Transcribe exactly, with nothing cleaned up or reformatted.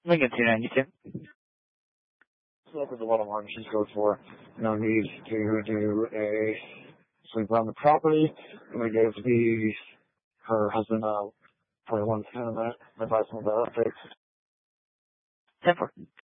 Lincoln two ninety-two. So that's what Martin she's goes for. You know, needs to do a sleep around the property, and we gave the her husband uh twenty-one ten of that advice on that fix. ten four.